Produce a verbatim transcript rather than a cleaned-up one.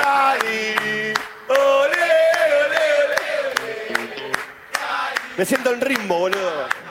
Cali. Olé, olé, olé, olé. Me siento en Rimbo, boludo.